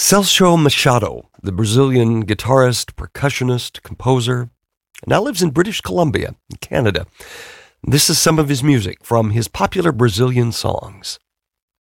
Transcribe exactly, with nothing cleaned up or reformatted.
Celso Machado, the Brazilian guitarist, percussionist, composer, now lives in British Columbia, Canada. This is some of his music from his popular Brazilian songs.